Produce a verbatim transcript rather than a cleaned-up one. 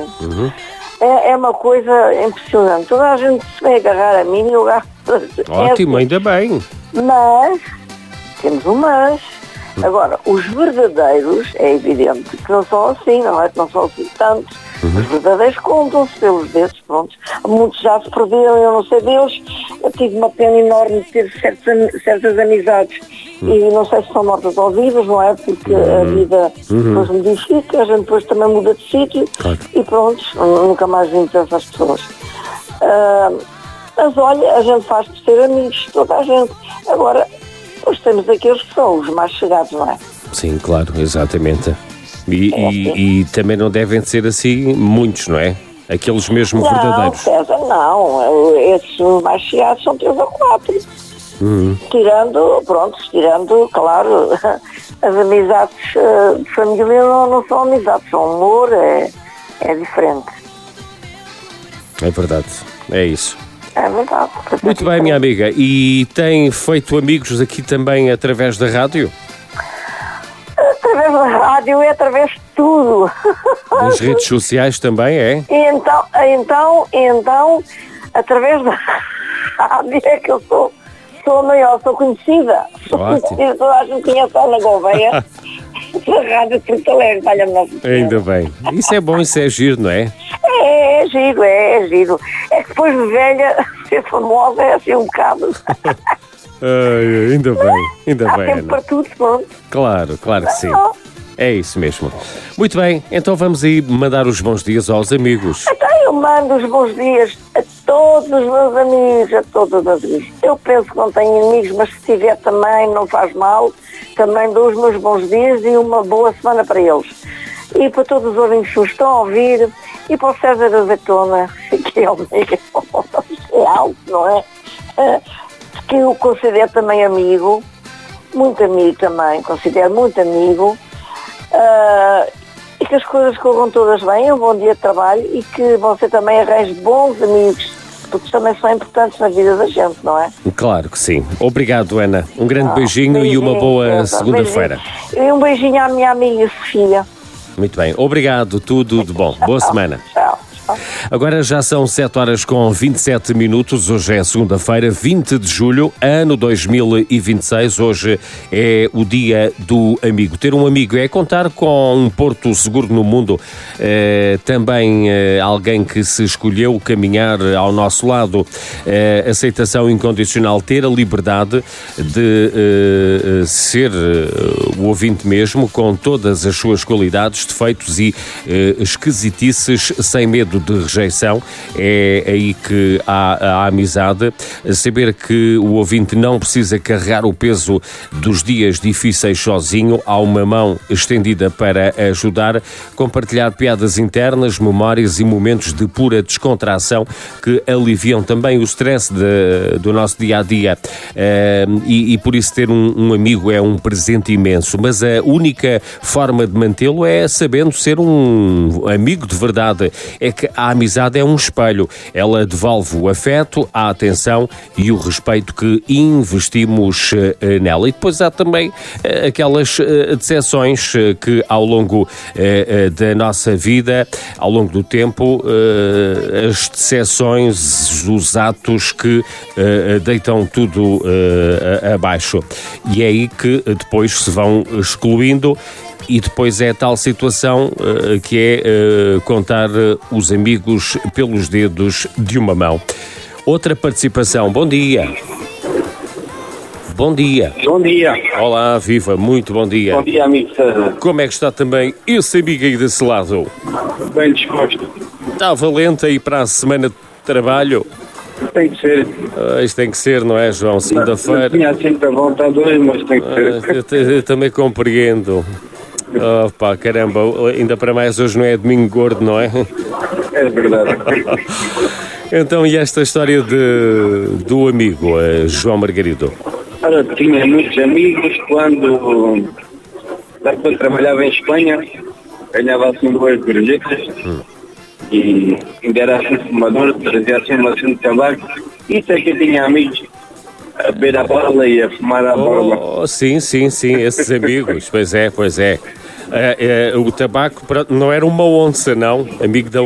Uhum. É, é uma coisa impressionante. Toda a gente se vai agarrar a mim e eu agarro. Ótimo, é, ainda bem. Mas, temos um mas. Agora, os verdadeiros, é evidente que não são assim, não é? Que não são assim tantos. Uhum. Os verdadeiros contam-se pelos desses, pronto. Muitos já se perderam, eu não sei deles. Eu tive uma pena enorme de ter certas, certas amizades. Uhum. E não sei se são mortas ou vivas, não é? Porque uhum. a vida uhum. depois modifica, a gente depois também muda de sítio. Claro. E pronto, nunca mais vimos essas pessoas. Uh, mas olha, a gente faz por ser amigos, toda a gente. Agora, depois temos aqueles que são os mais chegados, não é? Sim, claro, exatamente. E, é, e, e também não devem ser assim muitos, não é? Aqueles mesmo não, verdadeiros. César, não. Esses mais chegados são três ou quatro. Uhum. Tirando, pronto, tirando, claro, as amizades uh, de família não, não são amizades, são amor, é, é diferente. É verdade, é isso. É verdade. Muito bem, minha amiga. E tem feito amigos aqui também através da rádio? Através da rádio e através de tudo. Nas redes sociais também, é? E então, então, então, através da rádio é que eu sou, sou a maior, sou conhecida. Sou Ótimo. conhecida, toda a gente conhece a Ana Gouveia. Da rádio de Porto Alegre, valha-me Nossa Senhora. Ainda bem. Isso é bom, isso é giro, não é? É, é giro, é, é giro. É que depois de velha, ser famosa é assim um bocado. Ai, ainda bem, ainda Há bem, tempo Ana. para tudo, pronto. Claro, claro que sim. É isso mesmo. Muito bem, então vamos aí mandar os bons dias aos amigos. Então eu mando os bons dias a todos os meus amigos, a todos os meus amigos. Eu penso que não tenho amigos, mas se tiver também, não faz mal. Também dou os meus bons dias e uma boa semana para eles. E para todos os ouvintes que estão a ouvir, e para o César Azeitona, que é o é alto, não é? Que eu considero também amigo, muito amigo também, considero muito amigo, uh, e que as coisas corram todas bem, um bom dia de trabalho e que você também arranje bons amigos, porque também são importantes na vida da gente, não é? Claro que sim. Obrigado, Ana. Um grande ah, beijinho, beijinho e uma boa segunda-feira. E um beijinho à minha amiga Sofia. Muito bem. Obrigado. Tudo de bom. Boa semana. Tchau. Agora já são sete horas com vinte e sete minutos, hoje é segunda-feira, vinte de julho, ano dois mil e vinte e seis, hoje é o dia do amigo. Ter um amigo é contar com um porto seguro no mundo, eh, também eh, alguém que se escolheu caminhar ao nosso lado, eh, aceitação incondicional, ter a liberdade de eh, ser eh, o ouvinte mesmo, com todas as suas qualidades, defeitos e eh, esquisitices, sem medo de rejeição. É aí que há a amizade, saber que o ouvinte não precisa carregar o peso dos dias difíceis sozinho, há uma mão estendida para ajudar, compartilhar piadas internas, memórias e momentos de pura descontração que aliviam também o stress de, do nosso dia-a-dia, uh, e, e por isso ter um, um amigo é um presente imenso, mas a única forma de mantê-lo é sabendo ser um amigo de verdade. É que a amizade é um espelho. Ela devolve o afeto, a atenção e o respeito que investimos uh, nela. E depois há também uh, aquelas uh, decepções uh, que ao longo uh, uh, da nossa vida, ao longo do tempo, uh, as decepções, os atos que uh, deitam tudo uh, abaixo. E é aí que depois se vão excluindo. E depois é a tal situação uh, que é uh, contar uh, os amigos pelos dedos de uma mão. Outra participação. Bom dia. Bom dia. Bom dia. Olá, viva. Muito bom dia. Bom dia, amigo César. Como é que está também esse amigo aí desse lado? Bem disposto. Está valente aí para a semana de trabalho? Tem que ser. Ah, isto tem que ser, não é, João? Segunda-feira. Não tinha sempre a vontade hoje, mas tem que ser. Ah, eu, te, eu também compreendo. Oh pá, caramba, ainda para mais hoje não é domingo gordo, não é? É verdade. Então, e esta história de, do amigo, João Margarido? Ora, tinha muitos amigos quando, quando trabalhava em Espanha, ganhava assim boas gorjetas, hum. E ainda era assim fumador, trazia assim uma assim de tabaco. Isso é que eu tinha amigos a beber a bola e a fumar a bola. Oh, sim, sim, sim, esses amigos, pois é, pois é. É, é, o tabaco não era uma onça, não, amigo da